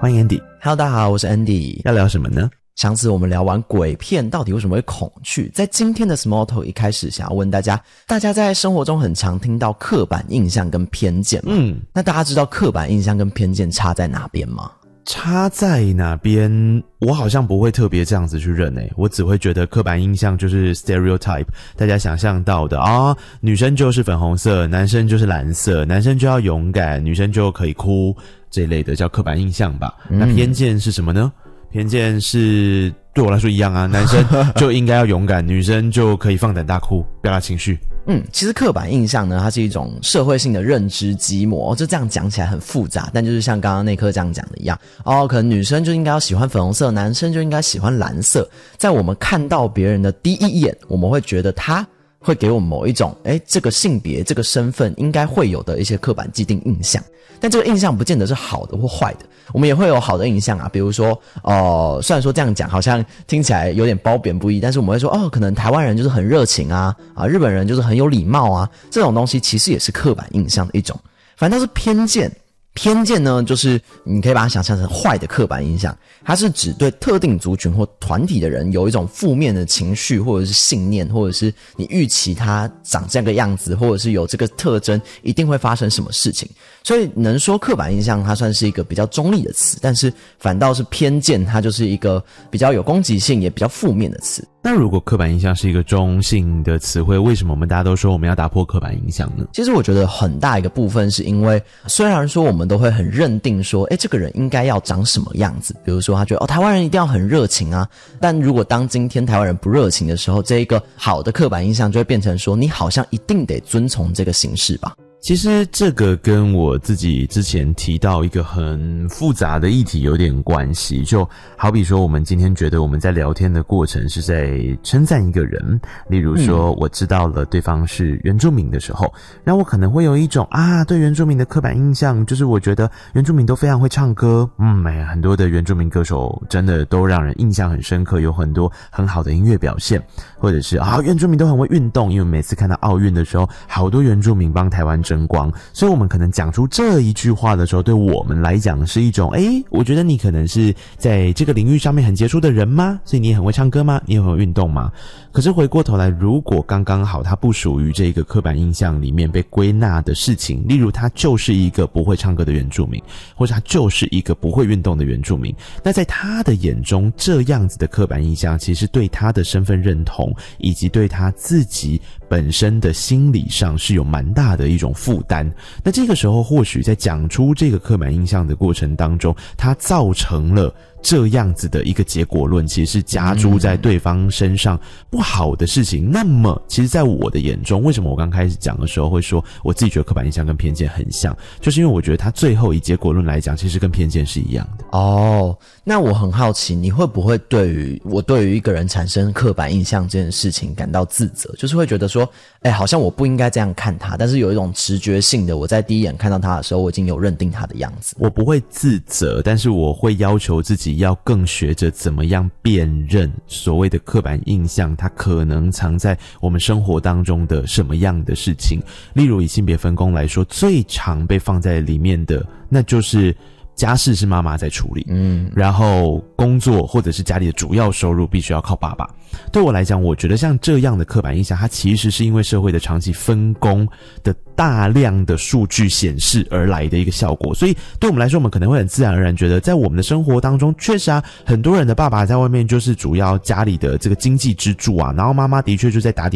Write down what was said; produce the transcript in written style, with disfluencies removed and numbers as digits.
欢迎 Andy。Hello， 大家好，我是 Andy。 要聊什么呢？ 上次我们聊完鬼片到底为什么会恐惧，在今天的 Small Talk 一开始想要问大家在生活中很常听到刻板印象跟偏见吗？那大家知道刻板印象跟偏见差在哪边吗？ 差在哪边？我好像不会特别这样子去认我只会觉得刻板印象就是 stereotype， 大家想象到的女生就是粉红色，男生就是蓝色，男生就要勇敢，女生就可以哭，这类的叫刻板印象吧。那偏见是什么呢？偏见是对我来说一样啊，男生就应该要勇敢，女生就可以放胆大哭，表达情绪。 其实刻板印象呢，它是一种社会性的认知基模，就这样讲起来很复杂，但就是像刚刚那科这样讲的一样，可能女生就应该要喜欢粉红色，男生就应该喜欢蓝色。在我们看到别人的第一眼，我们会觉得他会给我们某一种这个性别这个身份应该会有的一些刻板既定印象，但这个印象不见得是好的或坏的，我们也会有好的印象啊，比如说虽然说这样讲好像听起来有点褒贬不一，但是我们会说可能台湾人就是很热情啊，日本人就是很有礼貌啊，这种东西其实也是刻板印象的一种。反正都是偏见。偏见呢，就是你可以把它想象成坏的刻板印象，它是指对特定族群或团体的人有一种负面的情绪或者是信念，或者是你预期他长这个样子，或者是有这个特征一定会发生什么事情。所以能说刻板印象它算是一个比较中立的词，但是反倒是偏见它就是一个比较有攻击性也比较负面的词。 那如果刻板印象是一个中性的词汇，为什么我们大家都说我们要打破刻板印象呢？ 其实我觉得很大一个部分是因为虽然说我们都会很认定说这个人应该要长什么样子，比如说他觉得台湾人一定要很热情啊，但如果当今天台湾人不热情的时候，这一个好的刻板印象就会变成说你好像一定得遵从这个形式吧。 其实这个跟我自己之前提到一个很复杂的议题有点关系，就好比说我们今天觉得我们在聊天的过程是在称赞一个人，例如说我知道了对方是原住民的时候，然后我可能会有一种对原住民的刻板印象，就是我觉得原住民都非常会唱歌，很多的原住民歌手真的都让人印象很深刻，有很多很好的音乐表现，或者是原住民都很会运动，因为每次看到奥运的时候，好多原住民帮台湾争光，所以我们可能讲出这一句话的时候，对我们来讲是一种我觉得你可能是在这个领域上面很杰出的人吗？所以你也很会唱歌吗？你也很会运动吗？可是回过头来，如果刚刚好它不属于这个刻板印象里面被归纳的事情，例如他就是一个不会唱歌的原住民，或者他就是一个不会运动的原住民，那在他的眼中，这样子的刻板印象其实对他的身份认同以及对他自己本身的心理上是有蛮大的一种负担。那这个时候或许在讲出这个刻板印象的过程当中，它造成了这样子的一个结果论，其实是加诸在对方身上不好的事情。那么其实在我的眼中，为什么我刚开始讲的时候会说我自己觉得刻板印象跟偏见很像，就是因为我觉得它最后以结果论来讲，其实跟偏见是一样的。 那我很好奇，你会不会对于一个人产生刻板印象这件事情感到自责，就是会觉得说好像我不应该这样看他，但是有一种直觉性的，我在第一眼看到他的时候，我已经有认定他的样子。 我不会自责，但是我会要求自己要更学着怎么样辨认所谓的刻板印象，它可能藏在我们生活当中的什么样的事情。例如以性别分工来说，最常被放在里面的那就是家事是妈妈在处理，然后工作或者是家里的主要收入必须要靠爸爸。对我来讲，我觉得像这样的刻板印象，它其实是因为社会的长期分工的大量的数据显示而来的一个效果。所以对我们来说，我们可能会很自然而然觉得，在我们的生活当中，确实很多人的爸爸在外面就是主要家里的这个经济支柱啊，然后妈妈的确就在打点